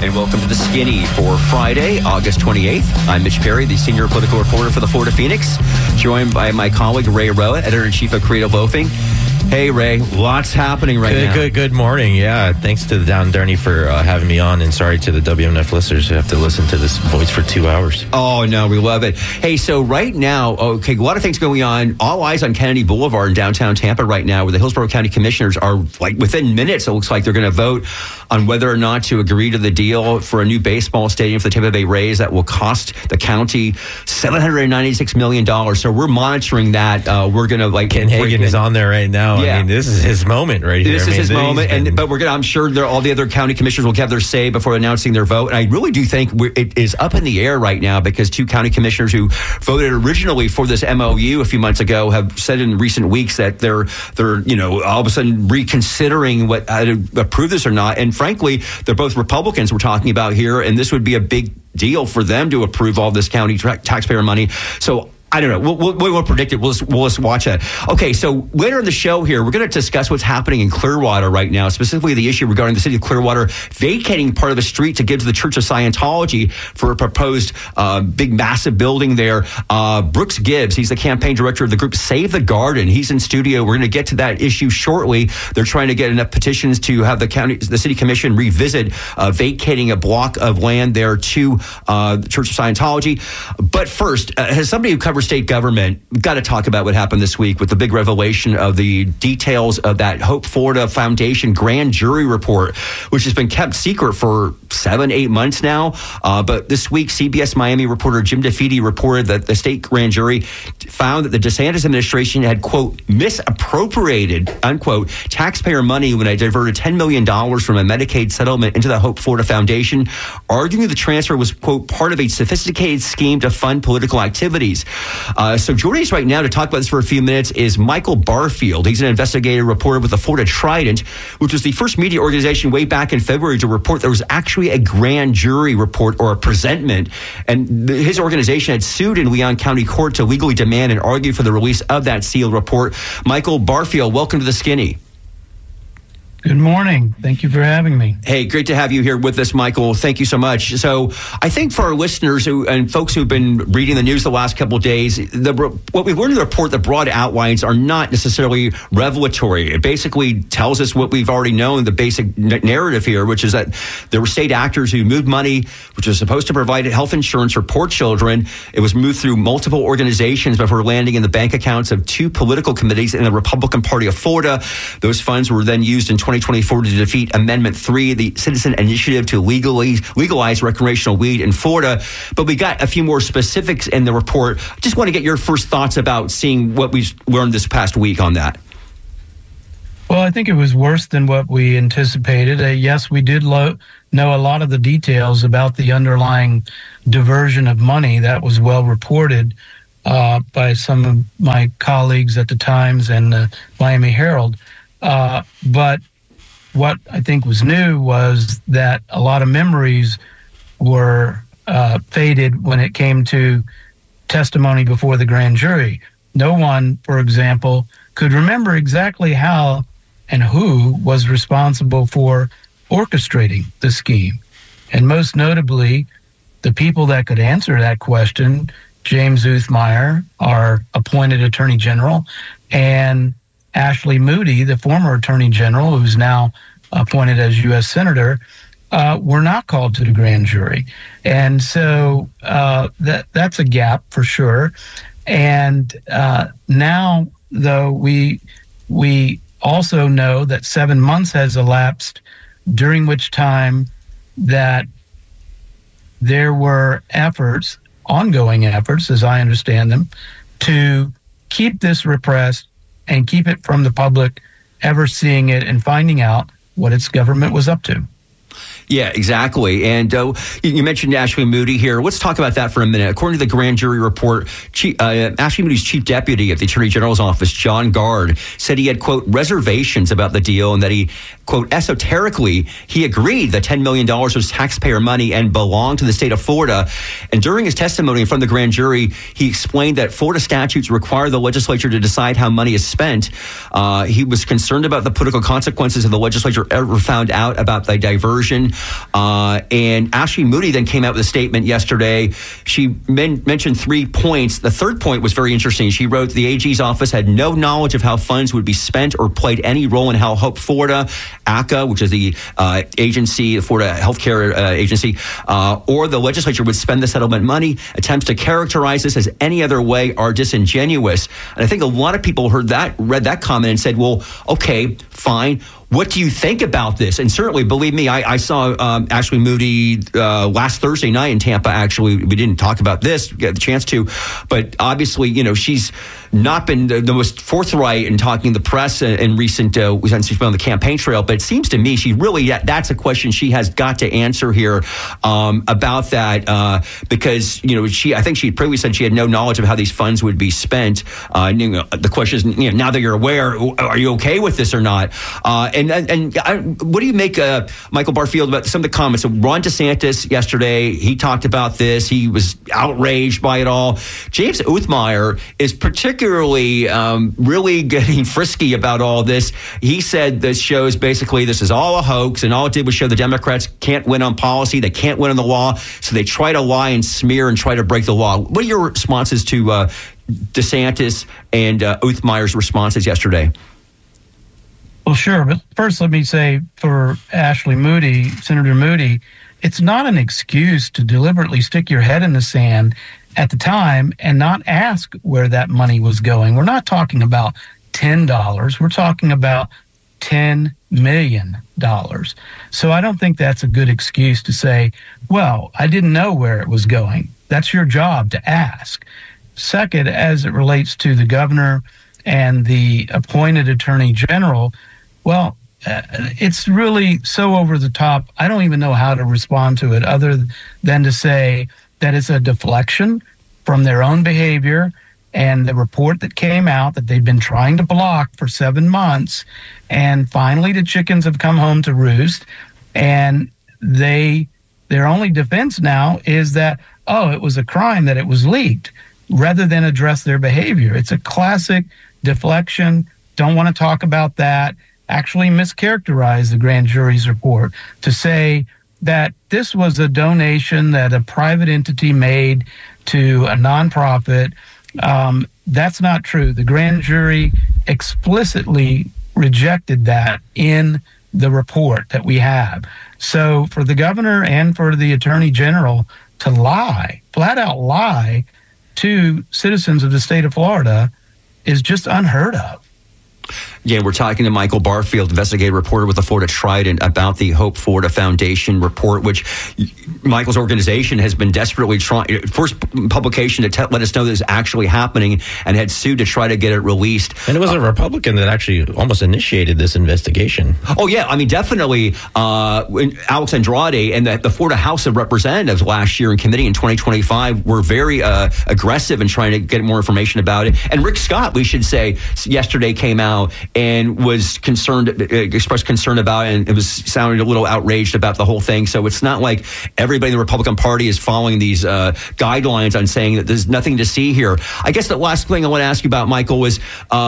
and welcome to The Skinny for Friday, August 28th. I'm Mitch Perry, the senior political reporter for the Florida Phoenix, joined by my colleague Ray Roa, editor-in-chief of Creative Loafing. Hey, Ray, lots happening right now. Good morning. Yeah, thanks to the Down Dirty for having me on, and sorry to the WMNF listeners who have to listen to this voice for 2 hours. Oh, no, we love it. Hey, so right now, a lot of things going on. All eyes on Kennedy Boulevard in downtown Tampa right now, where the Hillsborough County Commissioners are, within minutes, it looks like they're going to vote on whether or not to agree to the deal for a new baseball stadium for the Tampa Bay Rays that will cost the county $796 million. So we're monitoring that. We're going to, Ken Hagen is on there right now. Yeah. I mean, this is his moment right here. This is his moment, but I'm sure all the other county commissioners will have their say before announcing their vote. And I really do think it is up in the air right now because two county commissioners who voted originally for this MOU a few months ago have said in recent weeks that they're all of a sudden reconsidering how to approve this or not. And frankly, they're both Republicans we're talking about here, and this would be a big deal for them to approve all this county taxpayer money. So I don't know. We won't predict it. We'll just watch it. Okay, so later in the show here, we're going to discuss what's happening in Clearwater right now, specifically the issue regarding the city of Clearwater vacating part of a street to give to the Church of Scientology for a proposed big, massive building there. Brooks Gibbs, he's the campaign director of the group Save the Garden. He's in studio. We're going to get to that issue shortly. They're trying to get enough petitions to have the city commission revisit vacating a block of land there to the Church of Scientology. But first, as somebody who covers state government, we've got to talk about what happened this week with the big revelation of the details of that Hope Florida Foundation grand jury report, which has been kept secret for 7-8 months now. But this week, CBS Miami reporter Jim DeFede reported that the state grand jury found that the DeSantis administration had, quote, misappropriated, unquote, taxpayer money when they diverted $10 million from a Medicaid settlement into the Hope Florida Foundation, arguing the transfer was, quote, part of a sophisticated scheme to fund political activities. So joining us right now to talk about this for a few minutes is Michael Barfield. He's an investigative reporter with the Florida Trident, which was the first media organization way back in February to report there was actually a grand jury report or a presentment. And his organization had sued in Leon County Court to legally demand and argue for the release of that sealed report. Michael Barfield, welcome to The Skinny. Good morning. Thank you for having me. Hey, great to have you here with us, Michael. Thank you so much. So I think for our listeners and folks who've been reading the news the last couple of days, what we learned in the report, the broad outlines are not necessarily revelatory. It basically tells us what we've already known, the basic narrative here, which is that there were state actors who moved money, which was supposed to provide health insurance for poor children. It was moved through multiple organizations before landing in the bank accounts of two political committees in the Republican Party of Florida. Those funds were then used in 2024 to defeat Amendment 3, the citizen initiative to legalize recreational weed in Florida. But we got a few more specifics in the report. I just want to get your first thoughts about seeing what we've learned this past week on that. Well, I think it was worse than what we anticipated. Yes, we did know a lot of the details about the underlying diversion of money. That was well reported by some of my colleagues at the Times and the Miami Herald. But what I think was new was that a lot of memories were faded when it came to testimony before the grand jury. No one, for example, could remember exactly how and who was responsible for orchestrating the scheme. And most notably, the people that could answer that question, James Uthmeyer, our appointed Attorney General, and Ashley Moody, the former Attorney General, who's now appointed as U.S. Senator, were not called to the grand jury. And so that's a gap for sure. And now, though, we also know that 7 months has elapsed, during which time that there were efforts, ongoing efforts, as I understand them, to keep this repressed and keep it from the public ever seeing it and finding out what its government was up to. Yeah, exactly. And you mentioned Ashley Moody here. Let's talk about that for a minute. According to the grand jury report, Ashley Moody's chief deputy at the Attorney General's office, John Gard, said he had, quote, reservations about the deal and that he, quote, esoterically, he agreed that $10 million was taxpayer money and belonged to the state of Florida. And during his testimony in front of the grand jury, he explained that Florida statutes require the legislature to decide how money is spent. He was concerned about the political consequences if the legislature ever found out about the diversion. And Ashley Moody then came out with a statement yesterday. She mentioned 3 points. The third point was very interesting. She wrote the AG's office had no knowledge of how funds would be spent or played any role in how Hope Florida, AHCA, which is the agency, the Florida Healthcare Agency, or the legislature would spend the settlement money. Attempts to characterize this as any other way are disingenuous. And I think a lot of people read that comment and said, well, okay, fine. What do you think about this? And certainly, believe me, I saw Ashley Moody last Thursday night in Tampa. Actually, we didn't talk about this, get the chance to, but obviously, she's not been the most forthright in talking to the press in recent, since she's been on the campaign trail. But it seems to me she really, that's a question she has got to answer here about that, because, I think she previously said she had no knowledge of how these funds would be spent. The question is, now that you're aware, are you okay with this or not? And what do you make, Michael Barfield, about some of the comments? So Ron DeSantis yesterday, he talked about this. He was outraged by it all. James Uthmeier is particularly really getting frisky about all this. He said this shows basically this is all a hoax, and all it did was show the Democrats can't win on policy. They can't win on the law, so they try to lie and smear and try to break the law. What are your responses to DeSantis and Uthmeier's responses yesterday? Well, sure. But first, let me say for Ashley Moody, Senator Moody, it's not an excuse to deliberately stick your head in the sand at the time and not ask where that money was going. We're not talking about $10. We're talking about $10 million. So I don't think that's a good excuse to say, well, I didn't know where it was going. That's your job to ask. Second, as it relates to the governor and the appointed attorney general, well, it's really so over the top. I don't even know how to respond to it other than to say that it's a deflection from their own behavior and the report that came out that they've been trying to block for 7 months. And finally, the chickens have come home to roost. And their only defense now is that, it was a crime that it was leaked, rather than address their behavior. It's a classic deflection. Don't want to talk about that. Actually mischaracterize the grand jury's report to say that this was a donation that a private entity made to a nonprofit. That's not true. The grand jury explicitly rejected that in the report that we have. So for the governor and for the attorney general to lie, flat out lie to citizens of the state of Florida is just unheard of. Yeah, we're talking to Michael Barfield, investigative reporter with the Florida Trident, about the Hope Florida Foundation report, which Michael's organization has been desperately trying. First publication to let us know this is actually happening, and had sued to try to get it released. And it was a Republican that actually almost initiated this investigation. Oh, yeah. I mean, definitely Alex Andrade and the Florida House of Representatives last year in committee in 2025 were very aggressive in trying to get more information about it. And Rick Scott, we should say, yesterday came out and was concerned, expressed concern about it, and it was sounding a little outraged about the whole thing. So it's not like everybody in the Republican Party is following these guidelines on saying that there's nothing to see here. I guess the last thing I want to ask you about, Michael, was,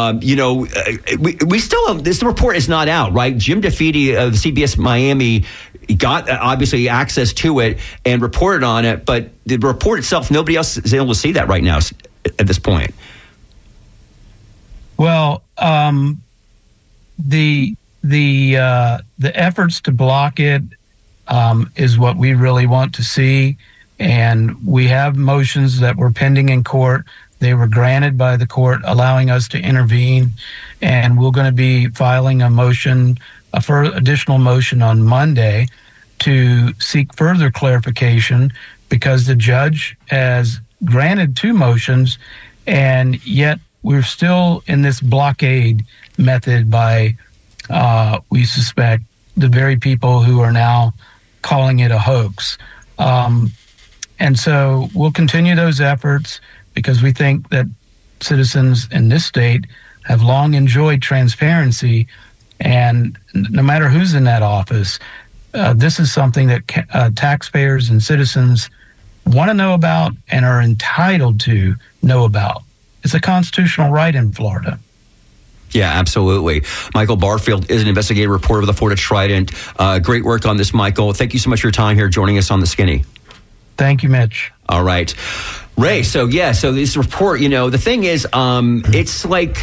we still have, this report is not out, right? Jim DeFede of CBS Miami got obviously access to it and reported on it, but the report itself, nobody else is able to see that right now at this point. Well, the efforts to block it is what we really want to see, and we have motions that were pending in court. They were granted by the court, allowing us to intervene, and we're going to be filing a motion, additional motion on Monday to seek further clarification, because the judge has granted 2 motions, and yet we're still in this blockade method by, we suspect, the very people who are now calling it a hoax. And so we'll continue those efforts, because we think that citizens in this state have long enjoyed transparency. And no matter who's in that office, this is something that taxpayers and citizens want to know about and are entitled to know about. It's a constitutional right in Florida. Yeah, absolutely. Michael Barfield is an investigative reporter with the Florida Trident. Great work on this, Michael. Thank you so much for your time here joining us on The Skinny. Thank you, Mitch. All right. Ray, so this report, the thing is, it's like...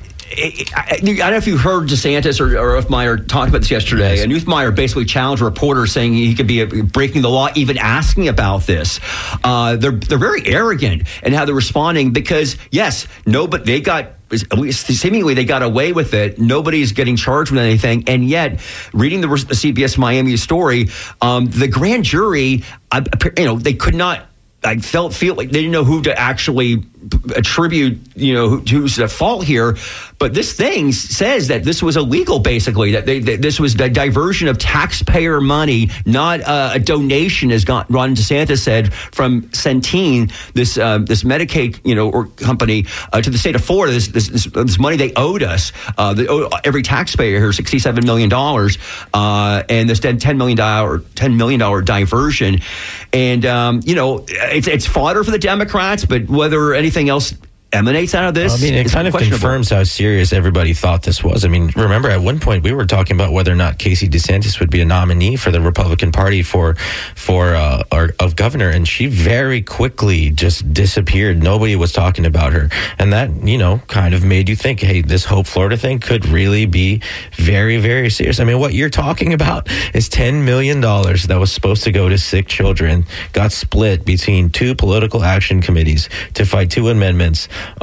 I don't know if you heard DeSantis or Uthmeier talk about this yesterday. Yes. And Uthmeier basically challenged reporters saying he could be breaking the law, even asking about this. They're very arrogant in how they're responding because, yes, but they got... at least seemingly they got away with it. Nobody's getting charged with anything. And yet, reading the CBS Miami story, the grand jury, they could not... feel like they didn't know who to actually attribute, who's at fault here. But this thing says that this was illegal, basically, that this was the diversion of taxpayer money, not a donation, as Ron DeSantis said, from Centene, this Medicaid, company, to the state of Florida. This money they owed us, every taxpayer here, $67 million, and this $10 million diversion. And, it's fodder for the Democrats, but whether anything else emanates out of this, it kind of confirms how serious everybody thought this was. Remember at one point we were talking about whether or not Casey DeSantis would be a nominee for the Republican Party for governor, and she very quickly just disappeared. Nobody was talking about her, and that kind of made you think, hey, this Hope Florida thing could really be very, very serious. What you're talking about is $10 million that was supposed to go to sick children got split between two political action committees to fight two amendments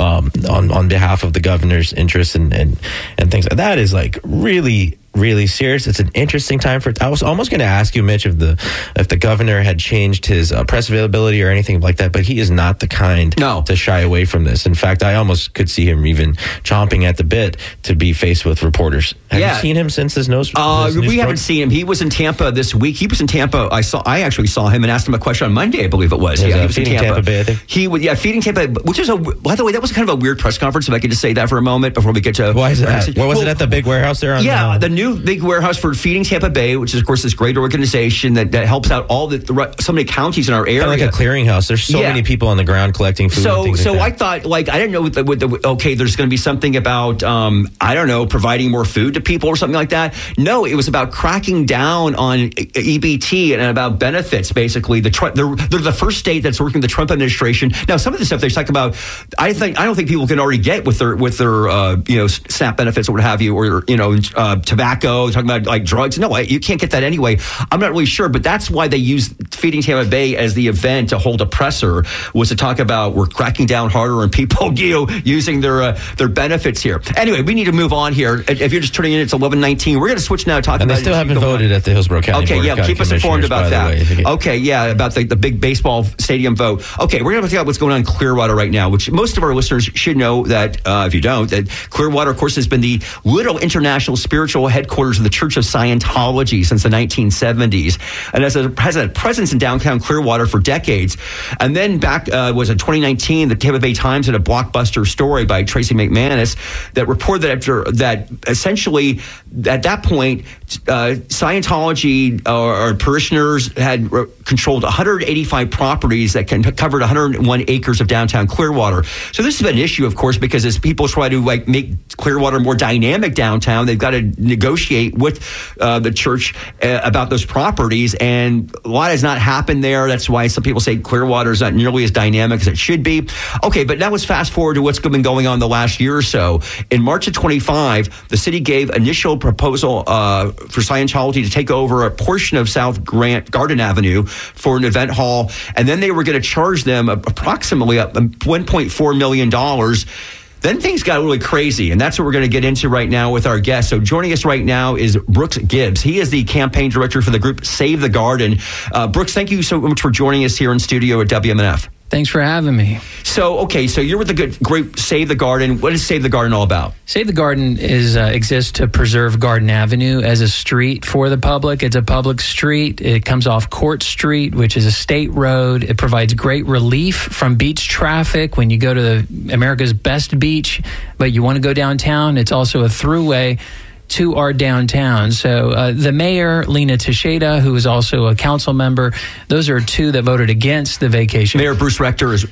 on behalf of the governor's interests and things. That is really, really serious. It's an interesting time for it. I was almost going to ask you, Mitch, if the governor had changed his press availability or anything like that, but he is not the kind to shy away from this. In fact, I almost could see him even chomping at the bit to be faced with reporters. Have you seen him since this news? We haven't seen him. He was in Tampa this week. He was in Tampa. I actually saw him and asked him a question on Monday, I believe it was. He was feeding Tampa Bay, I think. Feeding Tampa, which is by the way, that was kind of a weird press conference, if I could just say that for a moment before we get to... Why is that? What was it at the big warehouse there? The new big warehouse for Feeding Tampa Bay, which is, of course, this great organization that helps out so many counties in our area. Kind of like a clearinghouse. There's so many people on the ground collecting food. So I thought, I didn't know there's going to be something about, providing more food to people or something like that. No, it was about cracking down on EBT and about benefits, basically. They're the first state that's working with the Trump administration. Now, some of the stuff they talk about, I don't think people can already get with their SNAP benefits or what have you, or tobacco, talking about drugs. No, you can't get that anyway. I'm not really sure, but that's why they used Feeding Tampa Bay as the event to hold a presser, was to talk about we're cracking down harder on people using their benefits here. Anyway, we need to move on here. If you're just turning in, it's 11:19. We're going to switch now to talk about... And they still haven't voted at the Hillsborough County Board of County keep us informed about that. Okay, about the big baseball stadium vote. Okay, we're going to talk about what's going on in Clearwater right now, which most of our listeners should know that, if you don't, that Clearwater, of course, has been the literal international spiritual headquarters of the Church of Scientology since the 1970s, and has a presence in downtown Clearwater for decades. And then back was in 2019, the Tampa Bay Times had a blockbuster story by Tracy McManus that reported that essentially at that point Scientology or parishioners had controlled 185 properties that covered 101 acres of downtown Clearwater. So this has been an issue, of course, because as people try to make Clearwater more dynamic downtown, they've got to negotiate with the church about those properties, and a lot has not happened there. That's why some people say Clearwater is not nearly as dynamic as it should be. Okay, but now let's fast forward to what's been going on the last year or so. In March of 25, the city gave initial proposal for Scientology to take over a portion of South Garden Avenue for an event hall, and then they were going to charge them approximately $1.4 million. Then things got really crazy, and that's what we're going to get into right now with our guest. So joining us right now is Brooks Gibbs. He is the campaign director for the group Save the Garden. Brooks, thank you so much for joining us here in studio at WMNF. Thanks for having me. So you're with the group Save the Garden. What is Save the Garden all about? Save the Garden exists to preserve Garden Avenue as a street for the public. It's a public street. It comes off Court Street, which is a state road. It provides great relief from beach traffic when you go to America's best beach, but you want to go downtown. It's also a throughway to our downtown. So the mayor, Lena Teixeira, who is also a council member, those are two that voted against the vacation. Mayor Bruce Rector is,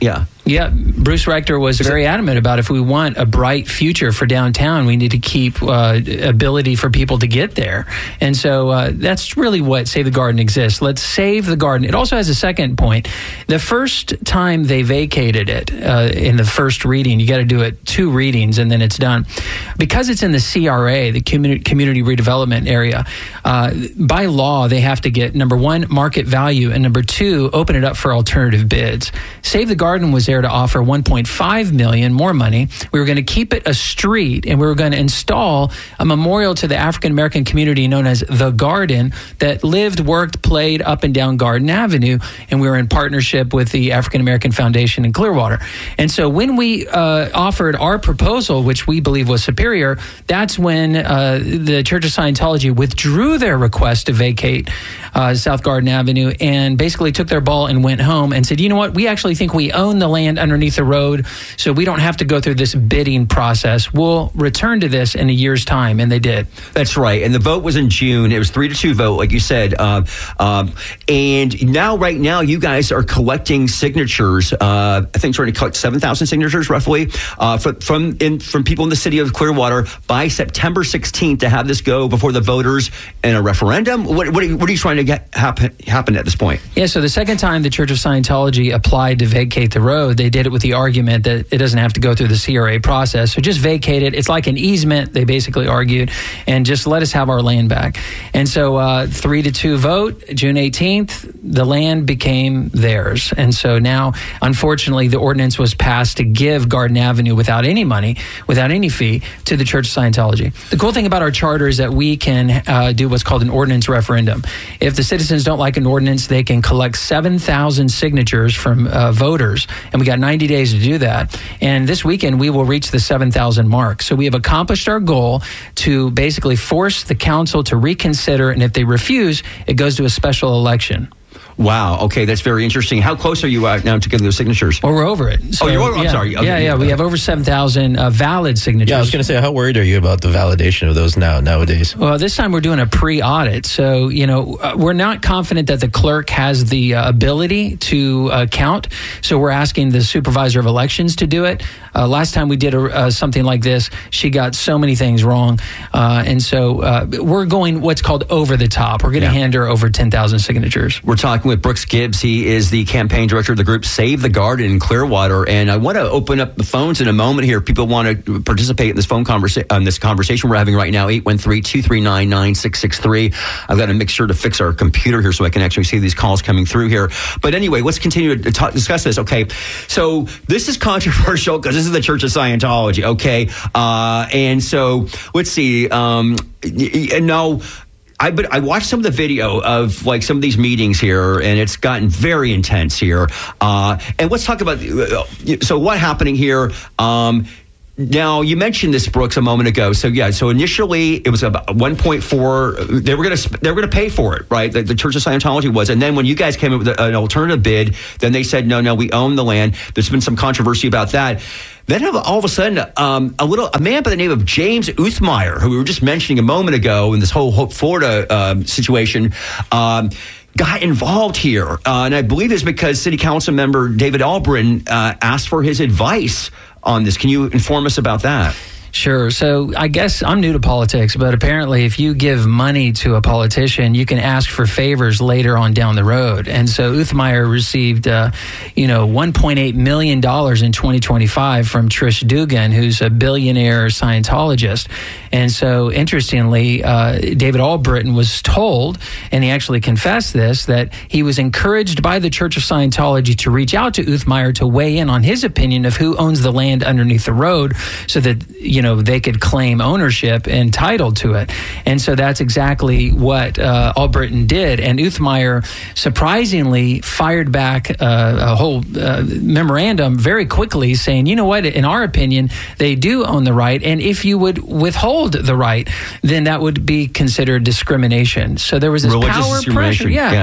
Yeah, Bruce Rector was very adamant about if we want a bright future for downtown, we need to keep ability for people to get there. And so that's really what Save the Garden exists. Let's save the garden. It also has a second point. The first time they vacated it in the first reading, you got to do it 2 readings and then it's done. Because it's in the CRA, the Community Redevelopment Area, by law, they have to get, number 1, market value, and number 2, open it up for alternative bids. Save the Garden was there to offer $1.5 million more money. We were going to keep it a street, and we were going to install a memorial to the African American community known as The Garden that lived, worked, played up and down Garden Avenue, and we were in partnership with the African American Foundation in Clearwater. And so when we offered our proposal, which we believe was superior, that's when the Church of Scientology withdrew their request to vacate South Garden Avenue and basically took their ball and went home and said, you know what, we actually think we own the land underneath the road, so we don't have to go through this bidding process. We'll return to this in a year's time, and they did. That's right, and the vote was in June. It was 3-2 vote, like you said. And now, right now, you guys are collecting signatures. I think trying to collect 7,000 signatures, roughly, from people in the city of Clearwater by September 16th to have this go before the voters in a referendum. What are you trying to get happen at this point? Yeah, so the second time the Church of Scientology applied to vacate the road, they did it with the argument that it doesn't have to go through the CRA process. So just vacate it. It's like an easement, they basically argued, and just let us have our land back. And so 3-2 vote, June 18th, the land became theirs. And so now, unfortunately, the ordinance was passed to give Garden Avenue without any money, without any fee, to the Church of Scientology. The cool thing about our charter is that we can do what's called an ordinance referendum. If the citizens don't like an ordinance, they can collect 7,000 signatures from voters, and we got 90 days to do that. And this weekend, we will reach the 7,000 mark. So we have accomplished our goal to basically force the council to reconsider, and if they refuse, it goes to a special election. Wow. Okay, that's very interesting. How close are you now to getting those signatures? Well, we're over it. So, you're over? I'm sorry. Okay. Yeah. We have over 7,000 valid signatures. Yeah, I was going to say, how worried are you about the validation of those nowadays? Well, this time we're doing a pre-audit. So, we're not confident that the clerk has the ability to count. So we're asking the supervisor of elections to do it. Last time we did something like this, she got so many things wrong. And so we're going what's called over the top. We're going to hand her over 10,000 signatures. We're talking with Brooks Gibbs. He is the campaign director of the group Save the Garden in Clearwater. And I want to open up the phones in a moment here. People want to participate in this this conversation we're having right now, 813-239-9663. I've got to make sure to fix our computer here so I can actually see these calls coming through here. But anyway, let's continue to discuss this. Okay, so this is controversial because this is the Church of Scientology. Okay, and so let's see. I watched some of the video of like some of these meetings here, and it's gotten very intense here. And let's talk about so what happening here. Now, you mentioned this, Brooks, a moment ago. So initially it was about 1.4. They were going to pay for it, right? The Church of Scientology was, and then when you guys came up with an alternative bid, then they said no, we own the land. There's been some controversy about that. Then all of a sudden, a man by the name of James Uthmeyer, who we were just mentioning a moment ago in this whole Florida situation, got involved here, and I believe it's because City Council member David Albritton asked for his advice on this. Can you inform us about that? Sure. So I guess I'm new to politics, but apparently if you give money to a politician, you can ask for favors later on down the road. And so Uthmeyer received, $1.8 million in 2025 from Trish Dugan, who's a billionaire Scientologist. And so interestingly, David Albritton was told, and he actually confessed this, that he was encouraged by the Church of Scientology to reach out to Uthmeyer to weigh in on his opinion of who owns the land underneath the road so that, they could claim ownership and title to it. And so that's exactly what Albritton did. And Uthmeyer surprisingly fired back a whole memorandum very quickly saying, you know what, in our opinion, they do own the right. And if you would withhold the right, then that would be considered discrimination. So there was this religious power pressure. Yeah.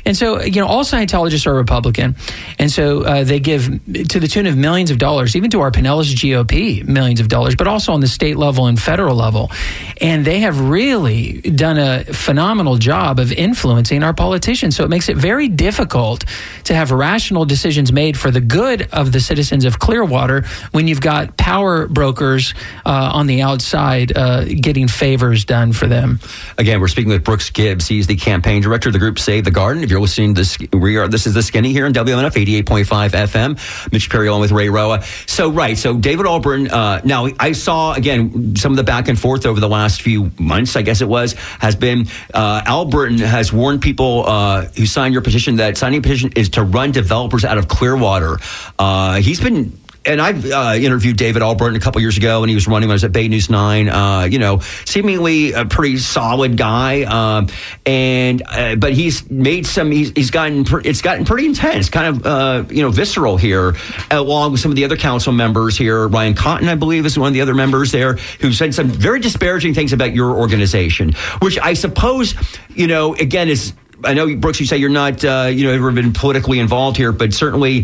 And so, all Scientologists are Republican. And so they give to the tune of millions of dollars, even to our Pinellas GOP, millions of dollars, but also on the state level and federal level. And they have really done a phenomenal job of influencing our politicians. So it makes it very difficult to have rational decisions made for the good of the citizens of Clearwater when you've got power brokers on the outside getting favors done for them. Again, we're speaking with Brooks Gibbs. He's the campaign director of the group Save the Garden. If you're listening to this, this is The Skinny here on WMNF 88.5 FM. Mitch Perry along with Ray Roa. So David Alburton, now I saw, again, some of the back and forth over the last few months, I guess it was, has been, Alburton has warned people who signed your petition that signing a petition is to run developers out of Clearwater. He's been... And I've interviewed David Alburton a couple years ago when he was running when I was at Bay News 9. Seemingly a pretty solid guy. But he's made some. It's gotten pretty intense, kind of visceral here, along with some of the other council members here. Ryan Cotton, I believe, is one of the other members there who said some very disparaging things about your organization, which I suppose again is. I know, Brooks, you say you're not ever been politically involved here, but certainly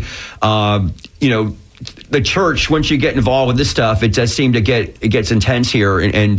the church, once you get involved with this stuff, it does seem to it gets intense here.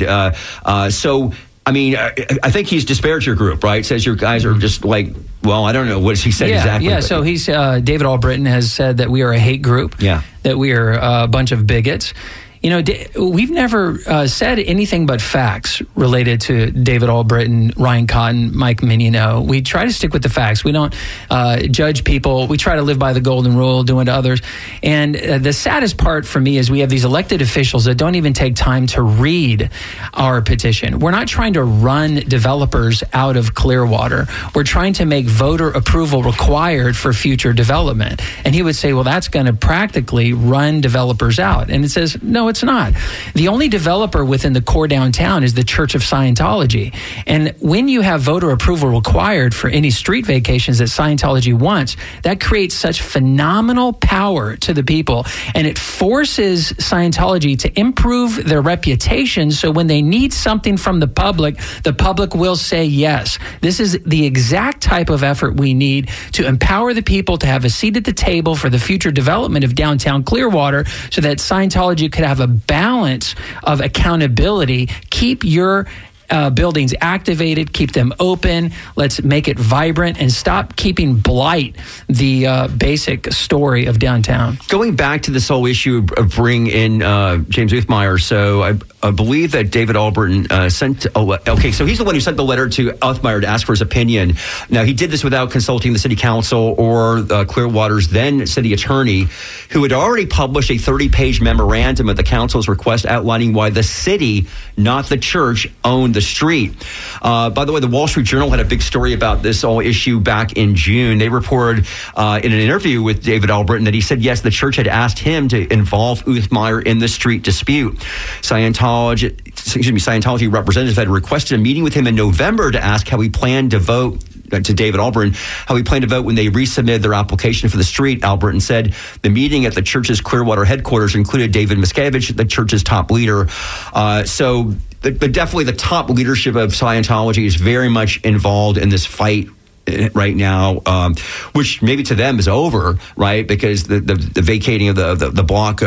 So, I mean, I think he's disparaged your group, right? Says your guys are just like, well, I don't know. What does he say exactly? Yeah, so he's, David Alburton has said that we are a hate group, that we are a bunch of bigots. We've never said anything but facts related to David Alburton, Ryan Cotton, Mike Mignogno. We try to stick with the facts. We don't judge people. We try to live by the golden rule, do unto others. And the saddest part for me is we have these elected officials that don't even take time to read our petition. We're not trying to run developers out of Clearwater. We're trying to make voter approval required for future development. And he would say, well, that's going to practically run developers out. And it says, no, it's not. The only developer within the core downtown is the Church of Scientology. And when you have voter approval required for any street vacations that Scientology wants, that creates such phenomenal power to the people. And it forces Scientology to improve their reputation. So when they need something from the public will say yes. This is the exact type of effort we need to empower the people to have a seat at the table for the future development of downtown Clearwater so that Scientology could have a balance of accountability. Keep your buildings activated, keep them open. Let's make it vibrant and stop keeping blight the basic story of downtown. Going back to this whole issue of bringing in James Uthmeier, so I believe that David Alburton sent so he's the one who sent the letter to Uthmeier to ask for his opinion. Now, he did this without consulting the city council or Clearwater's then city attorney, who had already published a 30-page memorandum at the council's request outlining why the city, not the church, owned the street. By the way, the Wall Street Journal had a big story about this whole issue back in June. They reported in an interview with David Alburton that he said, yes, the church had asked him to involve Uthmeier in the street dispute. Scientology representatives had requested a meeting with him in November to ask how he planned to vote to David Alburton, how he planned to vote when they resubmitted their application for the street. Alburton said the meeting at the church's Clearwater headquarters included David Miscavige, the church's top leader. But definitely the top leadership of Scientology is very much involved in this fight right now, which maybe to them is over, right? Because the vacating of the block,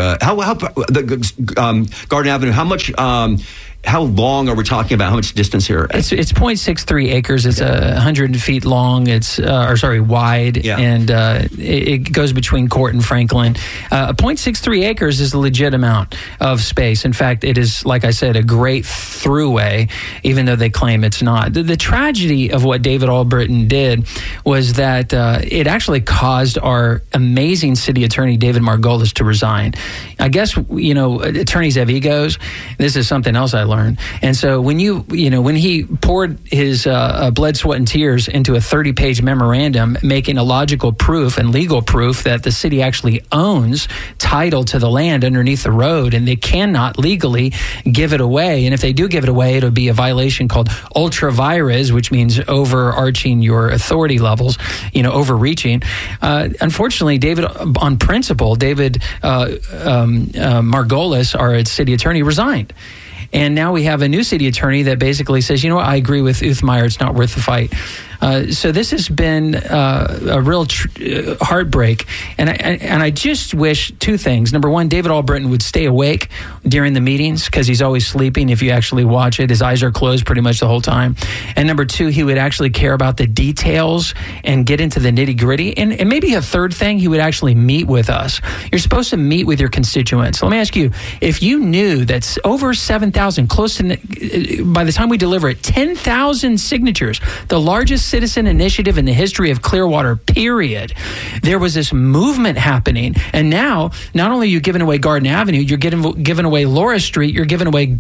Garden Avenue, how long are we talking about? How much distance here? It's 0.63 acres. It's 100 feet long. It's wide, and it goes between Court and Franklin. 0.63 acres is a legit amount of space. In fact, it is, like I said, a great throughway, even though they claim it's not. The tragedy of what David Alburton did was that it actually caused our amazing city attorney, David Margolis, to resign. I guess, attorneys have egos. This is something else I learned. And so when he poured his blood, sweat, and tears into a 30-page memorandum, making a logical proof and legal proof that the city actually owns title to the land underneath the road, and they cannot legally give it away. And if they do give it away, it'll be a violation called ultra vires, which means overarching your authority levels, overreaching. Unfortunately, David, on principle, David Margolis, our city attorney, resigned. And now we have a new city attorney that basically says, I agree with Uthmeier, it's not worth the fight. So this has been a real heartbreak. And I just wish two things. Number one, David Albritton would stay awake during the meetings because he's always sleeping. If you actually watch it, his eyes are closed pretty much the whole time. And number two, he would actually care about the details and get into the nitty gritty. And maybe a third thing, he would actually meet with us. You're supposed to meet with your constituents. Let me ask you, if you knew that's over 7,000, close to, by the time we deliver it, 10,000 signatures, the largest citizen initiative in the history of Clearwater, period. There was this movement happening. And now, not only are you giving away Garden Avenue, you're giving away Laura Street, you're giving away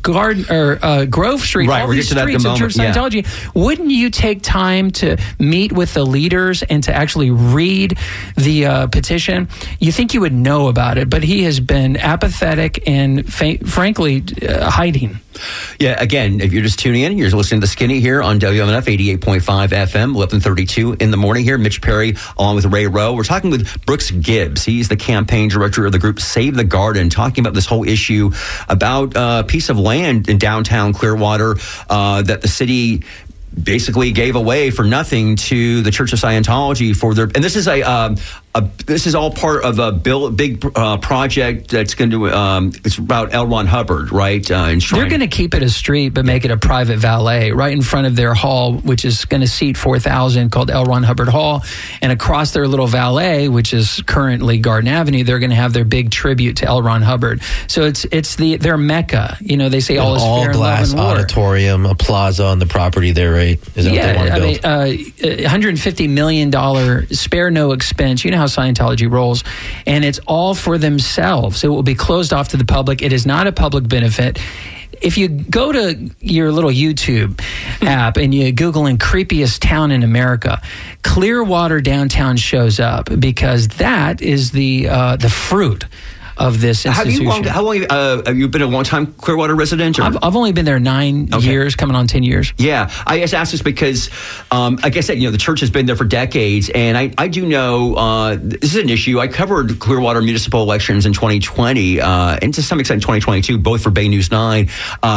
Grove Street, right, all these streets of Church of Scientology. Yeah. Wouldn't you take time to meet with the leaders and to actually read the petition? You think you would know about it, but he has been apathetic and frankly hiding. Yeah, again, if you're just tuning in, you're listening to Skinny here on WMNF 88.5 FM, 1132 in the morning here. Mitch Perry along with Ray Rowe. We're talking with Brooks Gibbs. He's the campaign director of the group Save the Garden, talking about this whole issue about a piece of land in downtown Clearwater that the city basically gave away for nothing to the Church of Scientology for their, and this is this is all part of a big project that's going to. It's about L. Ron Hubbard, right? They're going to keep it a street, but make it a private valet right in front of their hall, which is going to seat 4,000, called L. Ron Hubbard Hall, and across their little valet, which is currently Garden Avenue, they're going to have their big tribute to L. Ron Hubbard. So it's their mecca. You know, they say all is fair in love and war. All glass auditorium, a plaza on the property there, right? Is that what they want to build? $150 million, spare no expense. You know how Scientology rolls, and it's all for themselves. It will be closed off to the public. It is not a public benefit. If you go to your little YouTube app and you Google in creepiest town in America, Clearwater downtown shows up because that is the fruit of this institution. How long have you been a long-time Clearwater resident? I've only been there 9 years, coming on 10 years. Yeah, I just asked this because, like I said, the church has been there for decades, and I do know this is an issue. I covered Clearwater municipal elections in 2020, and to some extent 2022, both for Bay News 9,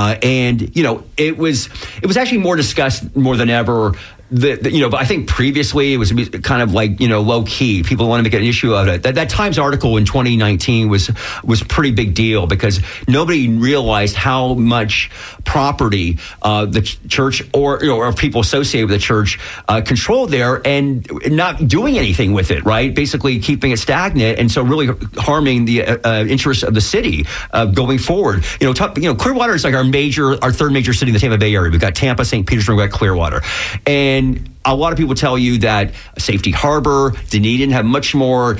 and it was actually more discussed more than ever. But I think previously it was kind of like, low key. People want to make an issue of it. That Times article in 2019 was a pretty big deal because nobody realized how much property the church or people associated with the church controlled there and not doing anything with it, right? Basically keeping it stagnant, and so really harming the interests of the city going forward. Clearwater is like our third major city in the Tampa Bay area. We've got Tampa, St. Petersburg, we've got Clearwater. And a lot of people tell you that Safety Harbor, Dunedin have much more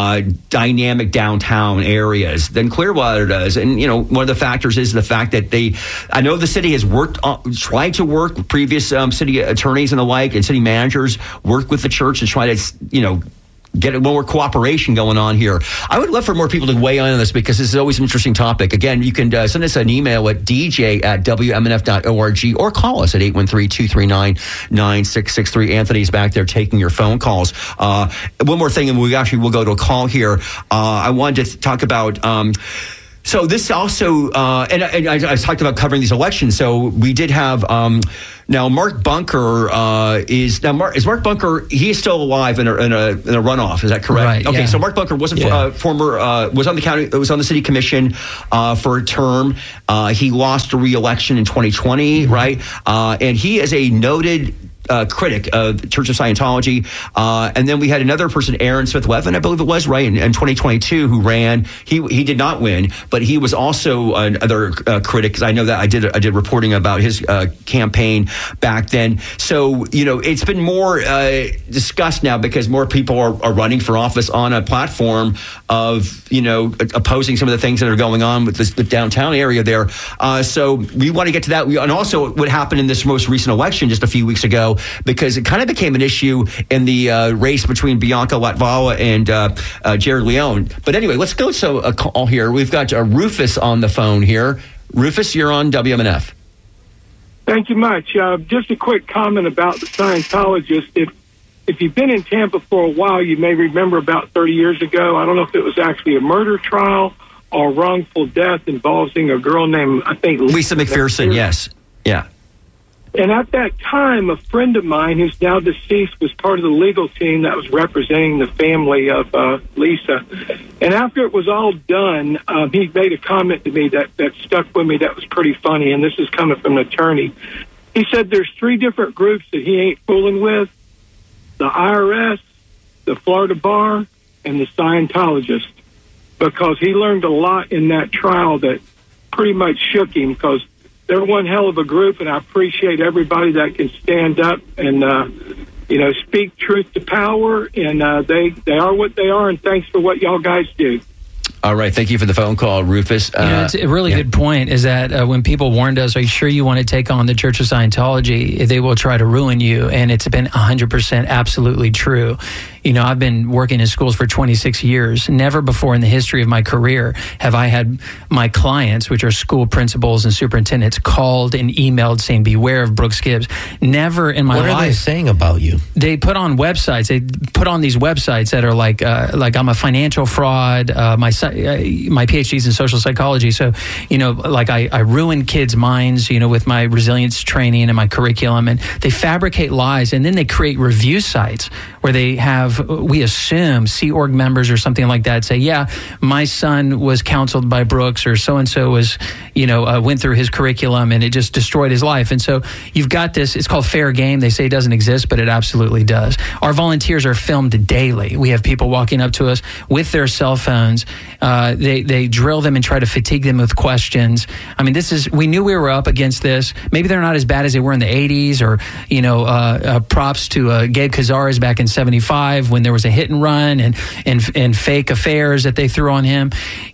dynamic downtown areas than Clearwater does. And, one of the factors is the fact that I know the city has tried to work with previous city attorneys and the like, and city managers work with the church and try to, get more cooperation going on here. I would love for more people to weigh in on this because this is always an interesting topic. Again, you can send us an email at dj@wmnf.org or call us at 813-239-9663. Anthony's back there taking your phone calls. One more thing, and we'll go to a call here. I wanted to talk about... So this also, and I talked about covering these elections. So we did have now Mark Bunker is Mark Bunker? He is still alive in a runoff. Is that correct? Right, okay, yeah. so Mark Bunker was was on the city commission for a term. He lost a re-election in 2020, right? And he is a noted critic of the Church of Scientology. And then we had another person, Aaron Smith-Levin, I believe it was, right, in 2022, who ran. He did not win, but he was also another critic, because I know that I did reporting about his campaign back then. So, it's been more discussed now because more people are running for office on a platform of, opposing some of the things that are going on with the downtown area there. So we want to get to that. And also what happened in this most recent election just a few weeks ago, because it kind of became an issue in the race between Bianca Latvala and Jared Leone. But anyway, let's go to a call here. We've got Rufus on the phone here. Rufus, you're on WMNF. Thank you much. Just a quick comment about the Scientologists. If you've been in Tampa for a while, you may remember about 30 years ago, I don't know if it was actually a murder trial or wrongful death involving a girl named, I think, Lisa McPherson, yes. Yeah. And at that time, a friend of mine who's now deceased was part of the legal team that was representing the family of Lisa. And after it was all done, he made a comment to me that stuck with me that was pretty funny, and this is coming from an attorney. He said there's 3 different groups that he ain't fooling with: the IRS, the Florida Bar, and the Scientologists, because he learned a lot in that trial that pretty much shook him, because they're one hell of a group, and I appreciate everybody that can stand up and, speak truth to power, and they are what they are, and thanks for what y'all guys do. All right. Thank you for the phone call, Rufus. It's a really good point, is that when people warned us, are you sure you want to take on the Church of Scientology? They will try to ruin you. And it's been 100% absolutely true. I've been working in schools for 26 years. Never before in the history of my career have I had my clients, which are school principals and superintendents, called and emailed saying, beware of Brooks Gibbs. Never in my life. What are they saying about you? They put on websites. They put on these websites that are like I'm a financial fraud. My PhD is in social psychology. So, I ruin kids' minds, with my resilience training and my curriculum. And they fabricate lies. And then they create review sites where they have, we assume, Sea Org members or something like that say, yeah, my son was counseled by Brooks, or so-and-so was, went through his curriculum and it just destroyed his life. And so you've got this, it's called fair game. They say it doesn't exist, but it absolutely does. Our volunteers are filmed daily. We have people walking up to us with their cell phones. They drill them and try to fatigue them with questions. I mean, we knew we were up against this. Maybe they're not as bad as they were in the 80s, or, props to Gabe Cazares back in 75 when there was a hit and run and fake affairs that they threw on him,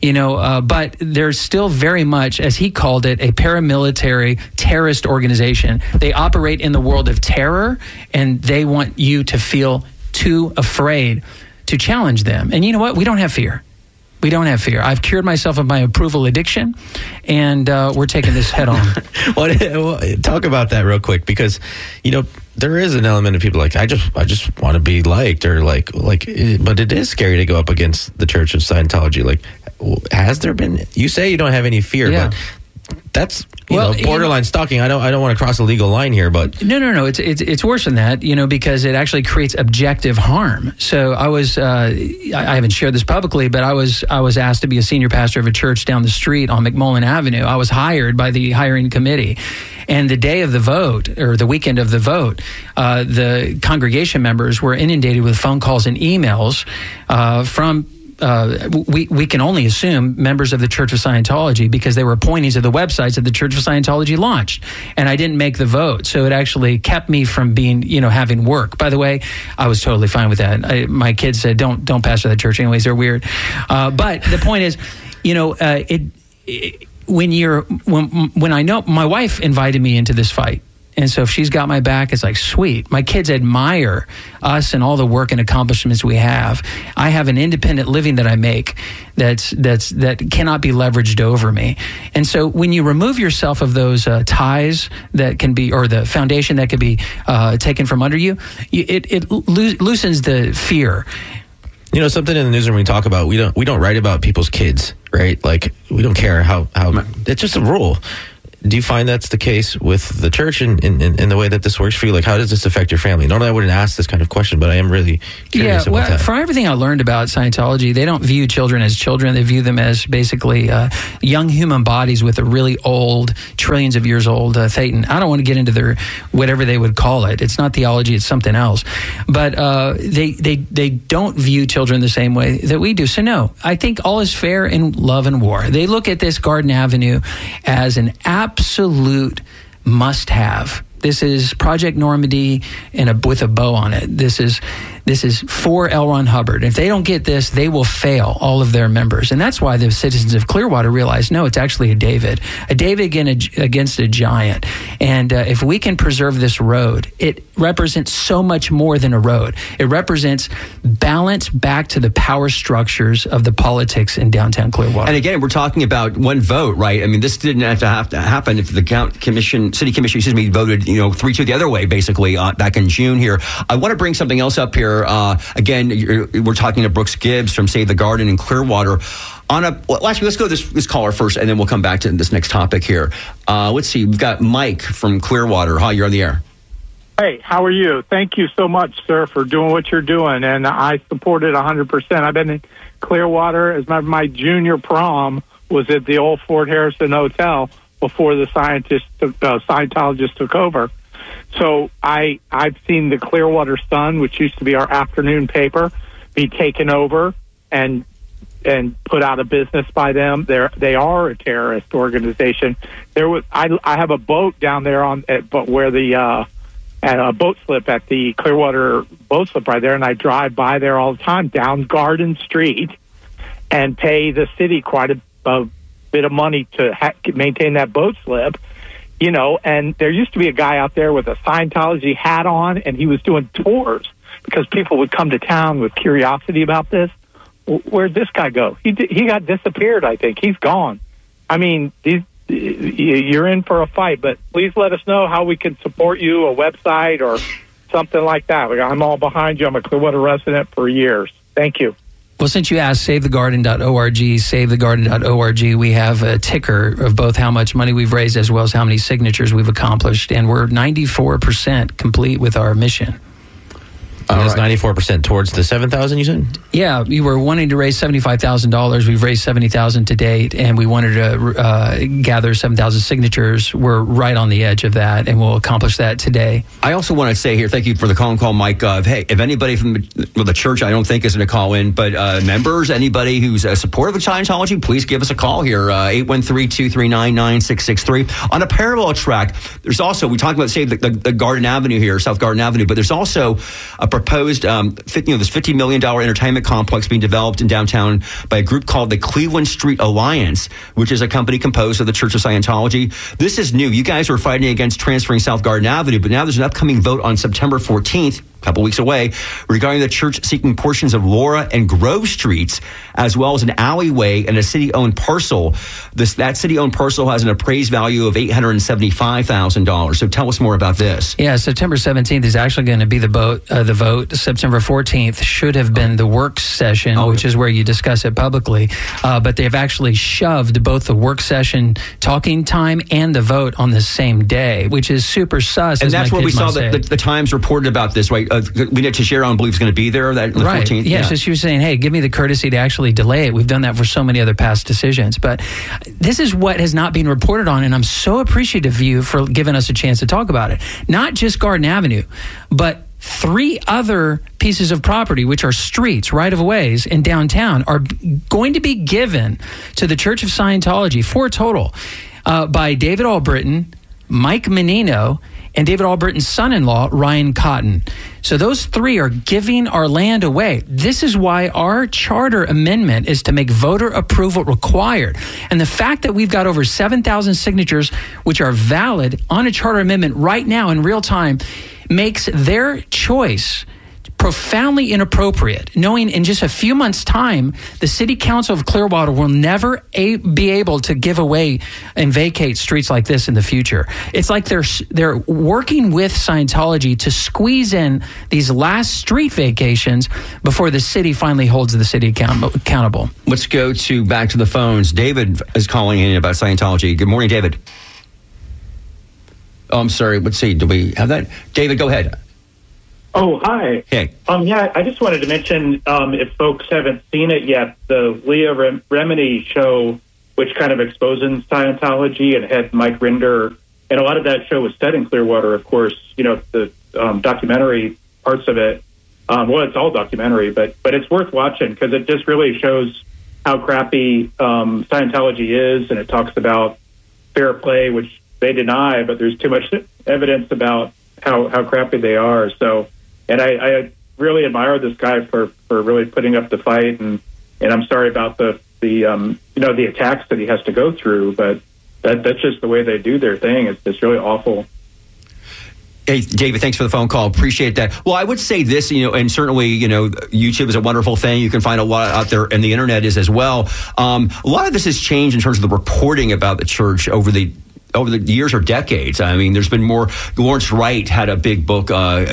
but there's still very much, as he called it, a paramilitary terrorist organization. They operate in the world of terror, and they want you to feel too afraid to challenge them. And you know what? We don't have fear. We don't have fear. I've cured myself of my approval addiction, and we're taking this head on. Well, talk about that real quick, because there is an element of people like, I just want to be liked, or like, but it is scary to go up against the Church of Scientology. Like, has there been? You say you don't have any fear, but that's borderline stalking. I don't want to cross a legal line here, but no. It's worse than that, because it actually creates objective harm. So I was I haven't shared this publicly, but I was asked to be a senior pastor of a church down the street on McMullen Avenue. I was hired by the hiring committee, and the day of the vote, or the weekend of the vote, the congregation members were inundated with phone calls and emails from. We can only assume members of the Church of Scientology, because they were pointing to the websites that the Church of Scientology launched, and I didn't make the vote, so it actually kept me from being, having work. By the way, I was totally fine with that. My kids said, "Don't pastor that church, anyways. They're weird." But the point is, when I know my wife invited me into this fight. And so if she's got my back, it's like, sweet. My kids admire us and all the work and accomplishments we have. I have an independent living that I make that cannot be leveraged over me. And so when you remove yourself of those ties that can be, or the foundation that could be taken from under you, it loosens the fear. Something in the newsroom we talk about, we don't write about people's kids, right? Like, we don't care how it's just a rule. Do you find that's the case with the church in the way that this works for you? Like, how does this affect your family? Normally I wouldn't ask this kind of question, but I am really curious about that. From everything I learned about Scientology, they don't view children as children. They view them as basically young human bodies with a really old, trillions of years old thetan. I don't want to get into their whatever they would call it. It's not theology, it's something else. But they don't view children the same way that we do. So no, I think all is fair in love and war. They look at this Garden Avenue as an absolute must-have. This is Project Normandy with a bow on it. This is for L. Ron Hubbard. If they don't get this, they will fail all of their members. And that's why the citizens of Clearwater realize, no, it's actually a David against a giant. And if we can preserve this road, it represents so much more than a road. It represents balance back to the power structures of the politics in downtown Clearwater. And again, we're talking about one vote, right? I mean, this didn't have to happen if the city commission, voted 3-2 the other way, basically, back in June here. I want to bring something else up here. here. Again, we're talking to Brooks Gibbs from Save the Garden in Clearwater. Actually, let's go this caller first, and then we'll come back to this next topic here. Let's see. We've got Mike from Clearwater. Hi, you're on the air. Hey, how are you? Thank you so much, sir, for doing what you're doing, and I support it 100%. I've been in Clearwater. As my junior prom was at the old Fort Harrison Hotel before the Scientologists took over. So I've seen the Clearwater Sun, which used to be our afternoon paper, be taken over and put out of business by them. They are a terrorist organization. I have a boat down there at a boat slip at the Clearwater boat slip right there, and I drive by there all the time down Garden Street and pay the city quite a bit of money to maintain that boat slip, and there used to be a guy out there with a Scientology hat on, and he was doing tours because people would come to town with curiosity about this. Where'd this guy go? He got disappeared, I think. He's gone. I mean, you're in for a fight, but please let us know how we can support you, a website or something like that. I'm all behind you. I'm a Clearwater resident for years. Thank you. Well, since you asked, savethegarden.org, savethegarden.org, we have a ticker of both how much money we've raised as well as how many signatures we've accomplished, and we're 94% complete with our mission. That's 94% towards the 7,000, you said? Yeah, we were wanting to raise $75,000. We've raised $70,000 to date, and we wanted to gather 7,000 signatures. We're right on the edge of that, and we'll accomplish that today. I also want to say here, thank you for the call, Mike. Hey, if anybody from the church, I don't think is going to call in, but members, anybody who's supportive of Scientology, please give us a call here, 813-239-9663. On a parallel track, there's also, we talked about, say, the Garden Avenue here, South Garden Avenue, but there's also a proposed, this $50 million entertainment complex being developed in downtown by a group called the Cleveland Street Alliance, which is a company composed of the Church of Scientology. This is new. You guys were fighting against transferring South Garden Avenue, but now there's an upcoming vote on September 14th, a couple weeks away, regarding the church seeking portions of Laura and Grove Streets, as well as an alleyway and a city-owned parcel. That city-owned parcel has an appraised value of $875,000. So tell us more about this. Yeah, September 17th is actually going to be the vote. September 14th should have been the work session, which is where you discuss it publicly. But they've actually shoved both the work session talking time and the vote on the same day, which is super sus. And that's what we saw the Times reported about this, right? We know Teixeira, I believe, is going to be there the 14th. Yeah, so she was saying, hey, give me the courtesy to actually delay it. We've done that for so many other past decisions. But this is what has not been reported on, and I'm so appreciative of you for giving us a chance to talk about it. Not just Garden Avenue, but 3 other pieces of property, which are streets, right-of-ways in downtown, are going to be given to the Church of Scientology, 4 total, by David Albritton, Mike Menino, and David Albritton's son-in-law, Ryan Cotton. So those 3 are giving our land away. This is why our charter amendment is to make voter approval required. And the fact that we've got over 7,000 signatures, which are valid on a charter amendment right now in real time, makes their choice profoundly inappropriate, knowing in just a few months' time, the City Council of Clearwater will never be able to give away and vacate streets like this in the future. It's like they're working with Scientology to squeeze in these last street vacations before the city finally holds the city accountable. Let's go back to the phones. David is calling in about Scientology. Good morning, David. Oh, I'm sorry. Let's see. Do we have that? David, go ahead. Oh, hi. Hey. Yeah, I just wanted to mention, if folks haven't seen it yet, the Leah Remini show, which kind of exposes Scientology, and had Mike Rinder, and a lot of that show was set in Clearwater, of course, the documentary parts of it. Well, it's all documentary, but it's worth watching because it just really shows how crappy Scientology is, and it talks about fair play, which they deny, but there's too much evidence about how crappy they are. So, and I really admire this guy for really putting up the fight, and I'm sorry about the attacks that he has to go through, but that's just the way they do their thing. It's really awful. Hey, David, thanks for the phone call. Appreciate that. Well, I would say this, and certainly, YouTube is a wonderful thing. You can find a lot out there, and the internet is as well. A lot of this has changed in terms of the reporting about the church over the over the years or decades. I mean, there's been more. Lawrence Wright had a big book,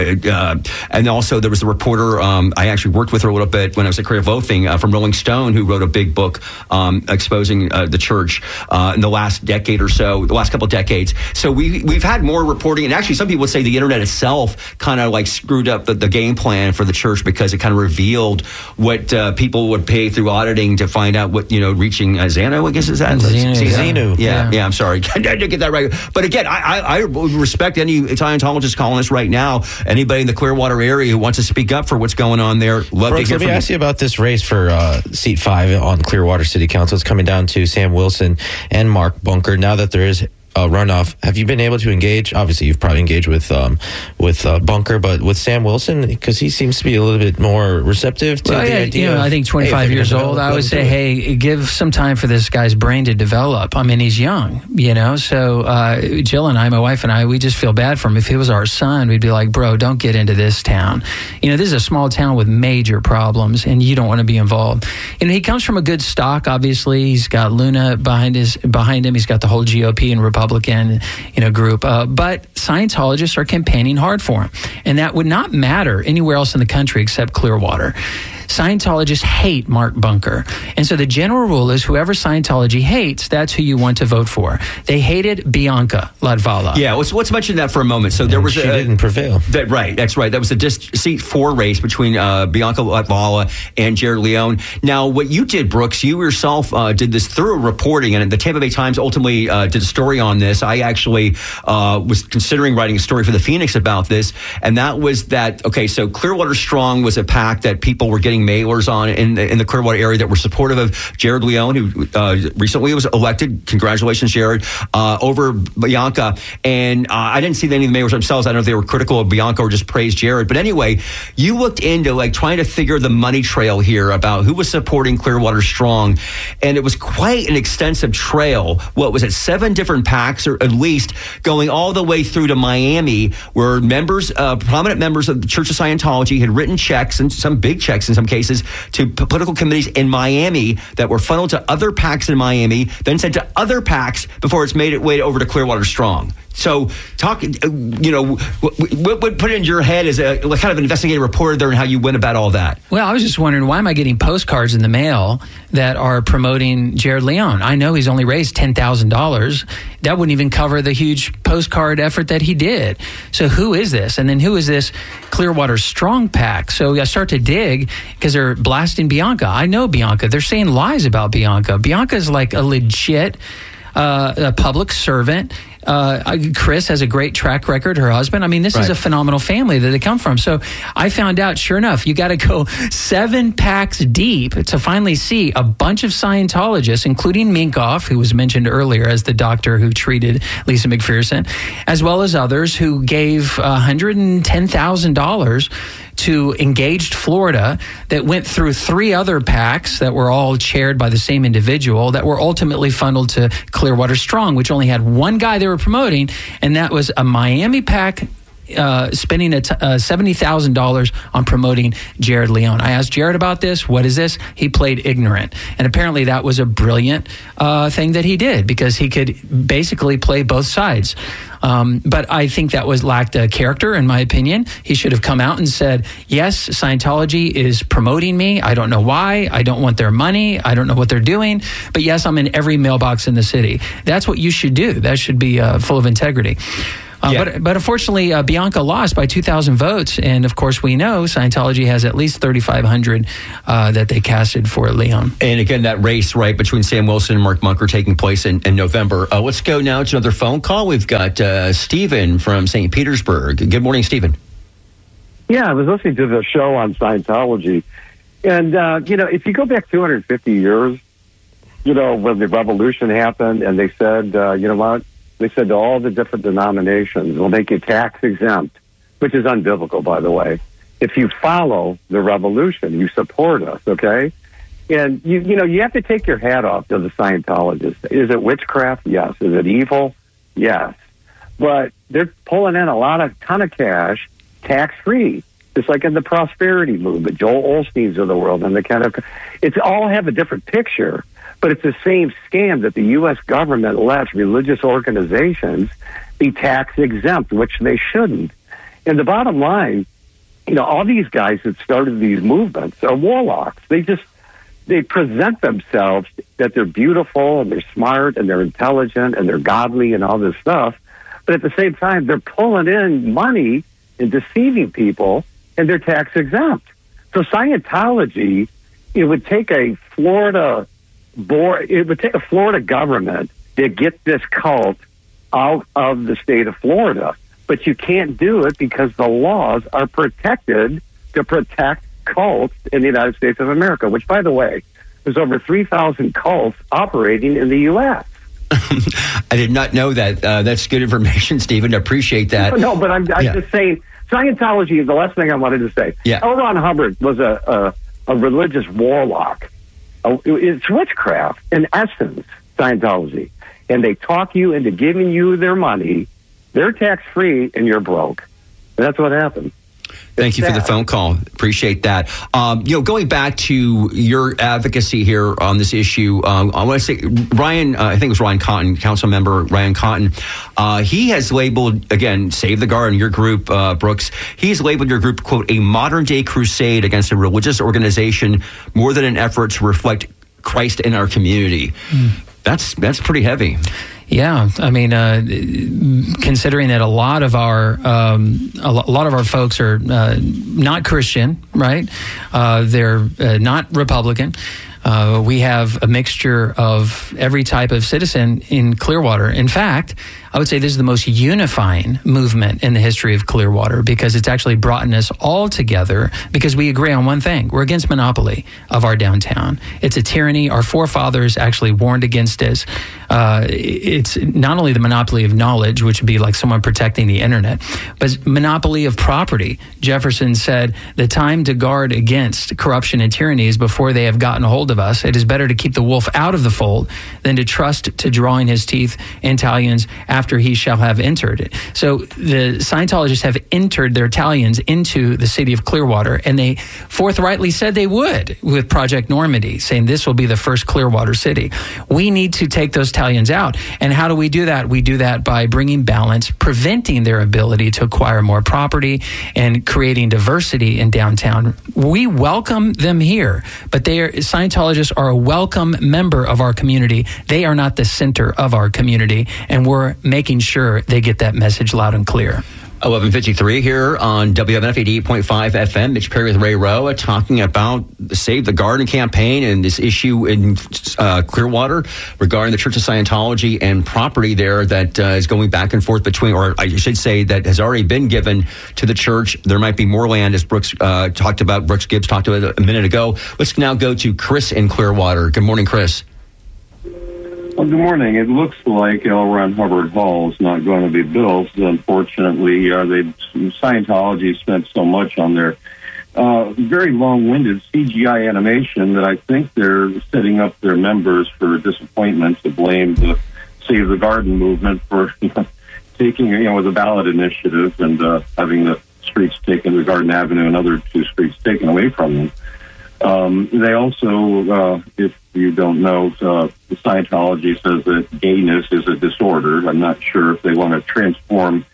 and also there was a reporter. I actually worked with her a little bit when I was at Creative Loathing from Rolling Stone, who wrote a big book exposing the church in the last decade or so, the last couple of decades. So we've had more reporting, and actually some people would say the internet itself kind of like screwed up the game plan for the church, because it kind of revealed what people would pay through auditing to find out what, reaching Xenu, I guess is that? Xenu. Yeah, I'm sorry. I didn't get that right. But again, I respect any Scientologist calling us right now. Anybody in the Clearwater area who wants to speak up for what's going on there, love to hear Let me from ask you about this race for seat 5 on Clearwater City Council. It's coming down to Sam Wilson and Mark Bunker. Now that there is a runoff, have you been able to engage? Obviously, you've probably engaged with Bunker, but with Sam Wilson, because he seems to be a little bit more receptive to the idea. I think 25 years old, I would say, hey, give some time for this guy's brain to develop. I mean, he's young, So Jill and I, my wife and I, we just feel bad for him. If he was our son, we'd be like, bro, don't get into this town. This is a small town with major problems, and you don't want to be involved. He comes from a good stock. Obviously, he's got Luna behind him. He's got the whole GOP and Republican group, but Scientologists are campaigning hard for him, and that would not matter anywhere else in the country except Clearwater. Scientologists hate Mark Bunker. And so the general rule is whoever Scientology hates, that's who you want to vote for. They hated Bianca Latvala. Yeah, let's mention that for a moment. So there was she didn't prevail. That's right. That was a seat 4 race between Bianca Latvala and Jared Leone. Now, what you did, Brooks, you yourself did this thorough reporting, and the Tampa Bay Times ultimately did a story on this. I actually was considering writing a story for the Phoenix about this, and that was that, okay, so Clearwater Strong was a PAC that people were getting mailers on in the Clearwater area that were supportive of Jared Leone, who recently was elected. Congratulations, Jared, over Bianca. And I didn't see any of the mailers themselves. I don't know if they were critical of Bianca or just praised Jared. But anyway, you looked into trying to figure the money trail here about who was supporting Clearwater Strong. And it was quite an extensive trail. What was it? 7 different PACs, or at least going all the way through to Miami, where prominent members of the Church of Scientology had written checks, and some big checks in some cases, to political committees in Miami that were funneled to other PACs in Miami, then sent to other PACs before it's made its way over to Clearwater Strong. So, what would put it in your head as a kind of investigative reporter there, and how you went about all that? Well, I was just wondering, why am I getting postcards in the mail that are promoting Jared Leone? I know he's only raised $10,000. That wouldn't even cover the huge postcard effort that he did. So who is this? And then who is this Clearwater Strong PAC? So I start to dig, because they're blasting Bianca. I know Bianca. They're saying lies about Bianca. Bianca's like a legit a public servant. Chris has a great track record, her husband. I mean, this is a phenomenal family that they come from. So I found out, sure enough, you got to go 7 PACs deep to finally see a bunch of Scientologists, including Minkoff, who was mentioned earlier as the doctor who treated Lisa McPherson, as well as others who gave $110,000 to Engaged Florida, that went through 3 other PACs that were all chaired by the same individual, that were ultimately funneled to Clearwater Strong, which only had one guy they were promoting, and that was a Miami PAC spending $70,000 on promoting Jared Leone. I asked Jared about this. What is this? He played ignorant. And apparently that was a brilliant thing that he did, because he could basically play both sides. But I think that lacked a character, in my opinion. He should have come out and said, yes, Scientology is promoting me. I don't know why. I don't want their money. I don't know what they're doing. But yes, I'm in every mailbox in the city. That's what you should do. That should be full of integrity. But unfortunately, Bianca lost by 2,000 votes. And of course, we know Scientology has at least 3,500 that they casted for Leone. And again, that race between Sam Wilson and Mark Bunker taking place in November. Let's go now to another phone call. We've got Stephen from St. Petersburg. Good morning, Stephen. Yeah, I was listening to the show on Scientology. And, if you go back 250 years, when the revolution happened, and they said, they said to all the different denominations, we'll make you tax exempt, which is unbiblical, by the way. If you follow the revolution, you support us, okay? And, you have to take your hat off to the Scientologists. Is it witchcraft? Yes. Is it evil? Yes. But they're pulling in a ton of cash, tax-free, just like in the prosperity movement, Joel Osteen's of the world, and it's all have a different picture. But it's the same scam that the U.S. government lets religious organizations be tax exempt, which they shouldn't. And the bottom line, all these guys that started these movements are warlocks. They present themselves that they're beautiful and they're smart and they're intelligent and they're godly and all this stuff. But at the same time, they're pulling in money and deceiving people, and they're tax exempt. So Scientology, it would take a Florida government to get this cult out of the state of Florida. But you can't do it because the laws are protected to protect cults in the United States of America, which, by the way, there's over 3,000 cults operating in the U.S. I did not know that. That's good information, Stephen. I appreciate that. No, but I'm just saying, Scientology is the last thing I wanted to say. Yeah. L. Ron Hubbard was a religious warlock. It's witchcraft, in essence, Scientology. And they talk you into giving you their money. They're tax-free, and you're broke. And that's what happened. Thank you for the phone call. Appreciate that. Going back to your advocacy here on this issue, I want to say Ryan, I think it was Ryan Cotton, council member Ryan Cotton. He has labeled, again, Save the Garden, your group, Brooks. He's labeled your group, quote, a modern day crusade against a religious organization more than an effort to reflect Christ in our community. That's pretty heavy. Yeah, I mean, considering that a lot of our folks are not Christian, right? They're not Republican. We have a mixture of every type of citizen in Clearwater. In fact, I would say this is the most unifying movement in the history of Clearwater because it's actually brought us all together because we agree on one thing. We're against monopoly of our downtown. It's a tyranny. Our forefathers actually warned against this. It's not only the monopoly of knowledge, which would be like someone protecting the internet, but monopoly of property. Jefferson said, the time to guard against corruption and tyranny is before they have gotten a hold of us. It is better to keep the wolf out of the fold than to trust to drawing his teeth in talons after he shall have entered it. So the Scientologists have entered their talons into the city of Clearwater, and they forthrightly said they would with Project Normandy, saying this will be the first Clearwater city. We need to take those talons out. And how do we do that? We do that by bringing balance, preventing their ability to acquire more property, and creating diversity in downtown. We welcome them here, but Scientologists are a welcome member of our community. They are not the center of our community, and we're making sure they get that message loud and clear. 11:53 here on WMNF 88.5 FM. Mitch Perry with Ray Rowe talking about the Save the Garden campaign and this issue in Clearwater regarding the Church of Scientology and property there that is going back and forth between, or I should say that has already been given to the church. There might be more land, as Brooks talked about. Brooks Gibbs talked about a minute ago. Let's now go to Chris in Clearwater. Good morning, Chris. Well, good morning. It looks like L. Ron Hubbard Hall is not going to be built. Unfortunately, Scientology spent so much on their very long-winded CGI animation that I think they're setting up their members for disappointment to blame the Save the Garden movement for taking, with a ballot initiative and having the streets taken, the Garden Avenue and other two streets taken away from them. They also, if you don't know, Scientology says that gayness is a disorder. I'm not sure if they want to transform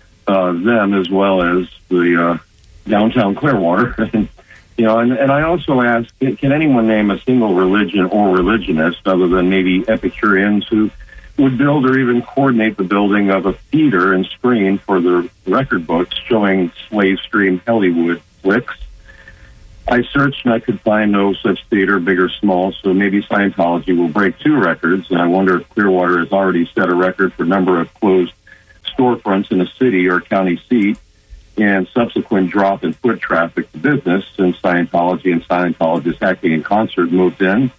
them as well as the downtown Clearwater. And I also ask, can anyone name a single religion or religionist other than maybe Epicureans who would build or even coordinate the building of a theater and screen for the record books showing slave stream Hollywood flicks? I searched and I could find no such theater, big or small, so maybe Scientology will break two records, and I wonder if Clearwater has already set a record for number of closed storefronts in a city or county seat and subsequent drop in foot traffic to business since Scientology and Scientologists acting in concert moved in.